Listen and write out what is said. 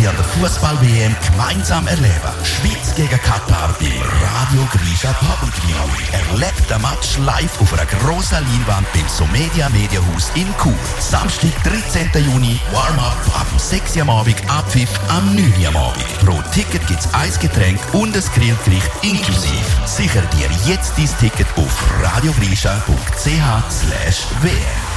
an der Fußball-WM gemeinsam erleben. Schweiz gegen Katar beim Radio Grisha Public. Erlebt den Match live auf einer grossen Leinwand beim Somedia Mediahaus in Chur. Samstag, 13. Juni, Warm-up ab 6 Uhr am Abend, Abpfiff am 9 Uhr am Abend. Pro Ticket gibt es ein Getränk und ein Grillgericht inklusive. Sicher dir jetzt dein Ticket auf radiogrisha.ch/WM.